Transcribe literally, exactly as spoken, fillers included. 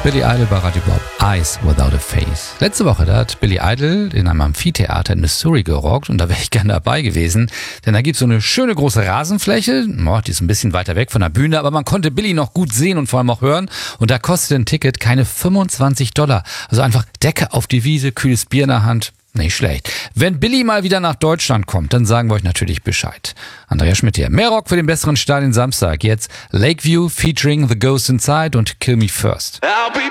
Billy Idol bei Radio Bob, Eyes Without a Face. Letzte Woche, da hat Billy Idol in einem Amphitheater in Missouri gerockt und da wäre ich gerne dabei gewesen, denn da gibt es so eine schöne große Rasenfläche, oh, die ist ein bisschen weiter weg von der Bühne, aber man konnte Billy noch gut sehen und vor allem auch hören und da kostete ein Ticket keine fünfundzwanzig Dollar. Also einfach Decke auf die Wiese, kühles Bier in der Hand. Nicht schlecht. Wenn Billy mal wieder nach Deutschland kommt, dann sagen wir euch natürlich Bescheid. Andrea Schmidt hier. Mehr Rock für den besseren Start den Samstag. Jetzt Lakeview featuring The Ghost Inside und Kill Me First. I'll be